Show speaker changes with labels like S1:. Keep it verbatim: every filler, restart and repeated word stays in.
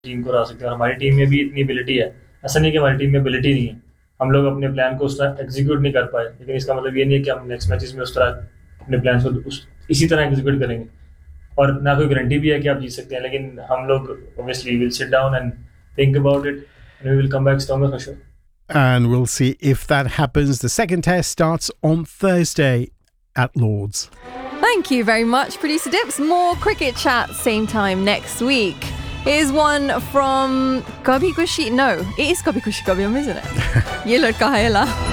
S1: Team को हरा सकते हैं और हमारी टीम में भी इतनी एबिलिटी है। ऐसा नहीं कि हमारी टीम में एबिलिटी नहीं है, हम लोग अपने प्लान को उस तरह एग्जीक्यूट नहीं कर पाए, लेकिन इसका मतलब ये नहीं है कि हम नेक्स्ट मैचेस में उस तरह अपने प्लान को उस इसी तरह एग्जीक्यूट करेंगे। और ना कोई गारंटी भी है कि आप जीत सकते हैं, लेकिन हम लोग obviously will sit down and think about it, and we will come back stronger for sure.
S2: And we'll see if that happens. The second test starts on Thursday at Lord's.
S3: Thank you very much, Producer Dips. More cricket chat same time next week. Here's one from Kabhi Khushi. No, it is Kabhi Khushi Kabhi Gum, isn't it? Ye Ladka Hai La.